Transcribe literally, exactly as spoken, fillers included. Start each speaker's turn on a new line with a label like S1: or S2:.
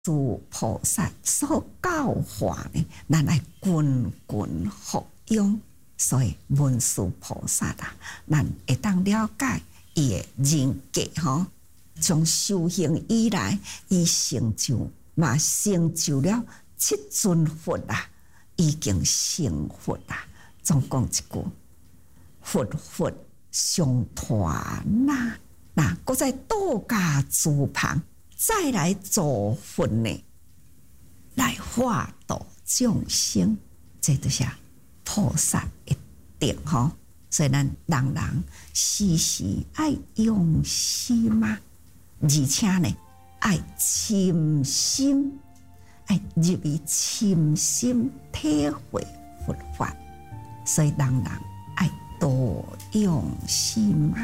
S1: 诸菩萨所教化呢，咱来群群服用。所以文殊菩萨啊，咱会当了解伊的人格吼。从修行以来，伊成就嘛成就了七尊佛啊，已经成佛啊。总讲一句，佛佛相传呐。那搁在道家诸旁，再来做佛呢，来化度众生，这就是菩萨一定吼。所以咱人人时时爱用心嘛，而且呢爱深心，爱入于深心体会佛法。所以人人爱多用心嘛。